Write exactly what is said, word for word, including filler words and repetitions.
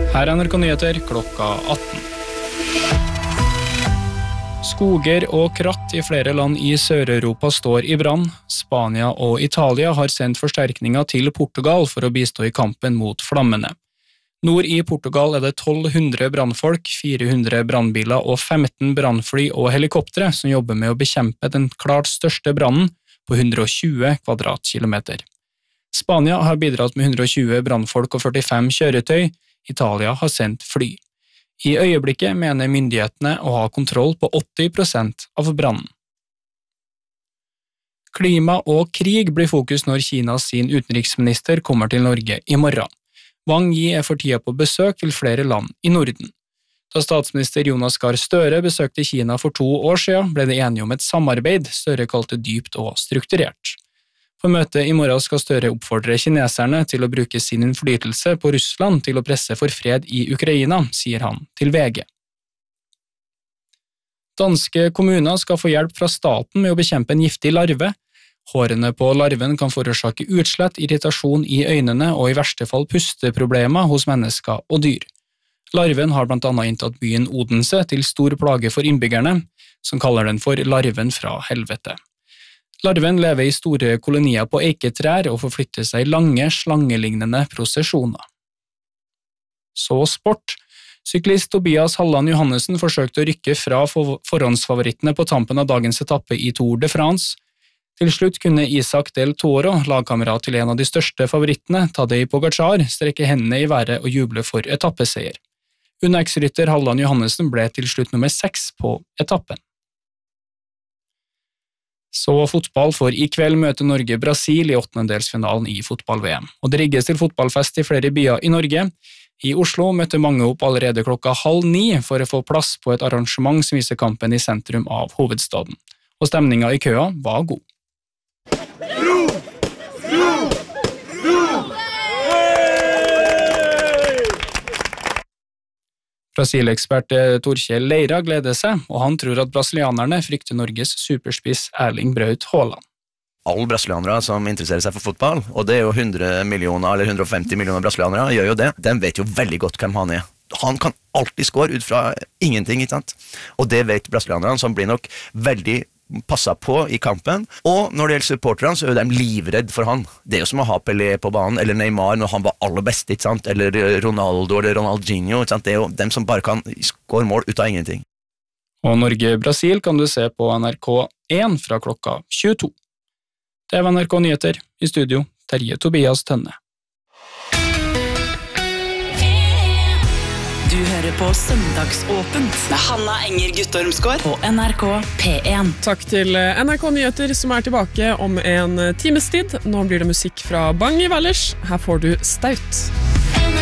Her er N R K Nyheter klokka atten. Skoger og kratt i flere land i Sør-Europa står i brann. Spania og Italia har sendt forsterkninger til Portugal for å bistå i kampen mot flammene. Nord i Portugal er det tolv hundre brannfolk, fire hundre brannbiler og femten brannfly og helikoptre som jobber med å bekjempe den klart største brannen på hundre og tjue kvadratkilometer. Spania har bidratt med hundre og tjue brannfolk og førtifem kjøretøy. Italia har sendt fly. I øyeblikket mener myndighetene å ha kontroll på åtti prosent av brannen. Klima og krig blir fokus når Kinas sin utenriksminister kommer til Norge i morgen. Wang Yi er for tida på besøk til flere land i Norden. Da statsminister Jonas Gahr Støre besøkte Kina for to år siden, ble det enige om et samarbeid Støre kalte dypt og strukturert. På møtet i morgen skal Støre oppfordre kineserne til å bruke sin innflytelse på Russland til å presse for fred i Ukraina, sier han til V G. Danske kommuner skal få hjelp fra staten med å bekjempe en giftig larve. Hårene på larven kan forårsake utslett, irritasjon i øynene og i verste fall pusteproblemer hos mennesker og dyr. Larven har blant annet inntatt byen Odense til stor plage for innbyggerne, som kaller den for larven fra helvete. Larven lever i store kolonier på eiketrær og forflytter seg i lange, slangelignende prosesjoner. Så sport. Syklist Tobias Halland Johannessen forsøkte å rykke fra forhåndsfavorittene på tampen av dagens etappe i Tour de France. Til slutt kunne Isak Del Toro, lagkamerat til en av de største favorittene, Tadej Pogačar, strekke hendene i været og juble for etappeseier. Unex-rytter Halland Johannessen ble til slutt nummer seks på etappen. Så fotball, for i kveld møter Norge Brasil i åttendedelsfinalen i fotball-V M. Og det rigges til fotballfest i flere byer i Norge. I Oslo møter mange opp allerede klokka halv ni for å få plass på et arrangement som viser kampen i sentrum av hovedstaden. Og stemningen i køa var god. Ro! Ro! Ro! Brasil-ekspert Torkjell Leira gleder seg, og han tror at brasilianerne frykter Norges superspiss Erling Braut Haaland. Alle brasilianere som interesserer seg for fotball, og det er jo hundre millioner eller hundre og femti millioner brasilianere, gjør jo det. De vet jo veldig godt hvem han er. Han kan alltid score ut fra ingenting, ikke sant? Og det vet brasilianerne, som blir nok veldig passet på i kampen. Og når det gjelder supporterne, så er de livredd for han. Det er jo som å ha Pelé på banen, eller Neymar når han var aller best, ikke sant? Eller Ronaldo eller Ronaldinho, ikke sant? Det er jo dem som bare kan score mål ut av ingenting. Og Norge-Brasil kan du se på N R K én fra klokka tjueto. Det var N R K Nyheter, i studio Terje Tobias Tønne. Du hører på Søndagsåpent med Hanna Enger Guttormsgård på N R K P én. Takk til N R K Nyheter som er tilbake om en times tid. Nå blir det musikk fra Bang i Wellers. Her får du Staut.